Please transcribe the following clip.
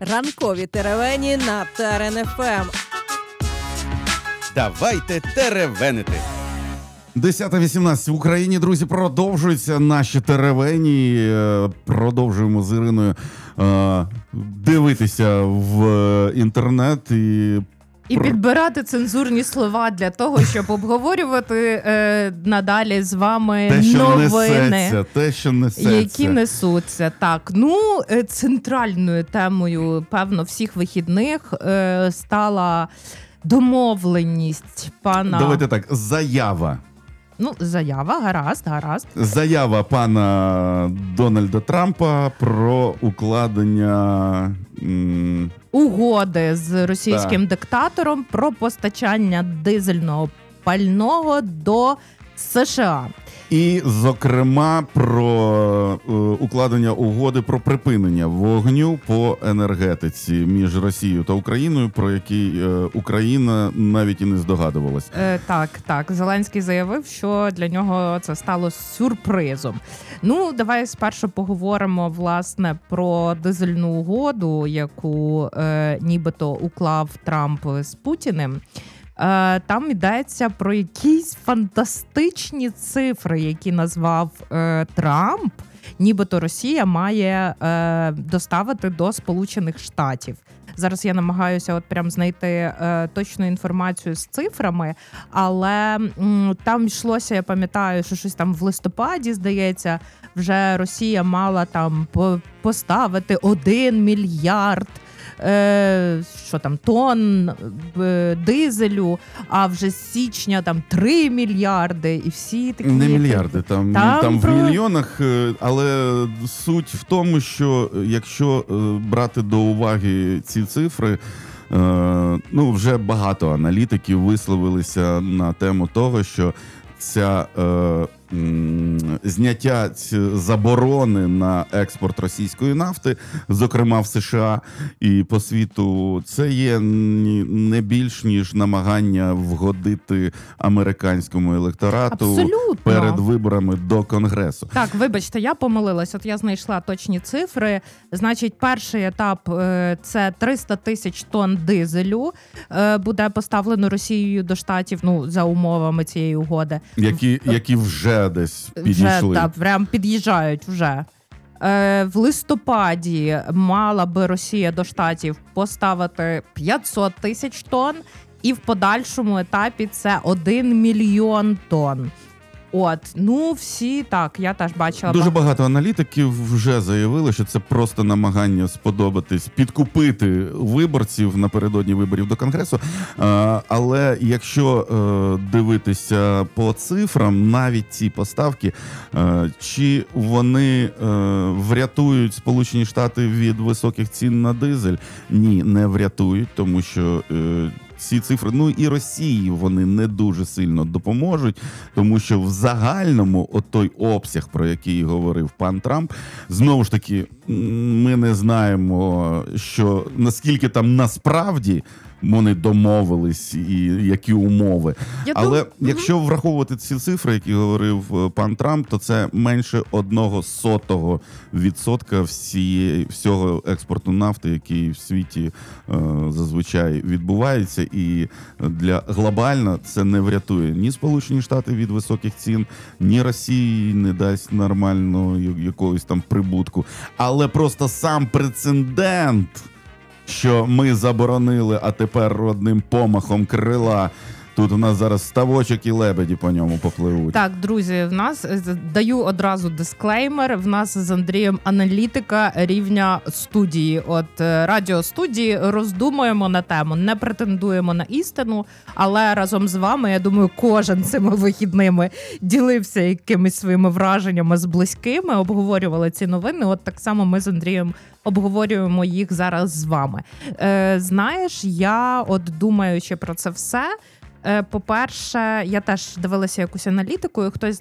Ранкові теревені на ТРН-ФМ. Давайте теревенити. 10:18 в Україні, друзі, продовжуються наші теревені. Продовжуємо з Іриною дивитися в інтернет і підбирати цензурні слова для того, щоб обговорювати надалі з вами новини, що несеться. Які несуться. Так, центральною темою, певно, всіх вихідних стала домовленість пана... Давайте так, заява. Заява, гаразд. Заява пана Дональда Трампа про укладення угоди з російським диктатором про постачання дизельного пального до США. І, зокрема, про укладення угоди про припинення вогню по енергетиці між Росією та Україною, про який Україна навіть і не здогадувалась. Так. Зеленський заявив, що для нього це стало сюрпризом. Давай спершу поговоримо, власне, про дизельну угоду, яку нібито уклав Трамп з Путіним. Там йдеться про якісь фантастичні цифри, які назвав Трамп, нібито Росія має доставити до Сполучених Штатів. Зараз я намагаюся прям знайти точну інформацію з цифрами, але там йшлося, я пам'ятаю, що щось там в листопаді, здається, вже Росія мала там поставити 1 мільярд тонн дизелю, а вже з січня 3 мільярди, і всі такі... Не мільярди, там в мільйонах, але суть в тому, що якщо брати до уваги ці цифри, вже багато аналітиків висловилися на тему того, що ця зняття заборони на експорт російської нафти, зокрема в США і по світу, це є не більш ніж намагання вгодити американському електорату. Абсолютно. Перед виборами до Конгресу. Так, вибачте, я помилилась. Я знайшла точні цифри. Значить, перший етап – це 300 тисяч тонн дизелю буде поставлено Росією до Штатів, за умовами цієї угоди. Які вже десь підійшли. Вже, прям під'їжджають вже. В листопаді мала би Росія до Штатів поставити 500 тисяч тонн, і в етапі це 1 мільйон тонн. Всі, так, я теж бачила. Дуже багато аналітиків вже заявили, що це просто намагання сподобатись, підкупити виборців напередодні виборів до Конгресу. Але якщо дивитися по цифрам, навіть ці поставки, чи вони врятують Сполучені Штати від високих цін на дизель? Ні, не врятують, тому що ці цифри, і Росії вони не дуже сильно допоможуть, тому що в загальному той обсяг, про який говорив пан Трамп, знову ж таки, ми не знаємо, що наскільки там насправді вони домовились і які умови. Якщо враховувати ці цифри, які говорив пан Трамп, то це менше 0,01% всього експорту нафти, який в світі зазвичай відбувається. І глобально це не врятує ні Сполучені Штати від високих цін, ні Росії не дасть нормального якогось там прибутку. Але просто сам прецедент, що ми заборонили, а тепер одним помахом крила. Тут у нас зараз ставочок і лебеді по ньому попливуть. Так, друзі, в нас, даю одразу дисклеймер, в нас з Андрієм аналітика рівня студії. Радіостудії, роздумуємо на тему, не претендуємо на істину, але разом з вами, я думаю, кожен цими вихідними ділився якимись своїми враженнями з близькими, обговорювали ці новини. Так само ми з Андрієм обговорюємо їх зараз з вами. Знаєш, я думаючи про це все, по-перше, я теж дивилася якусь аналітику, і хтось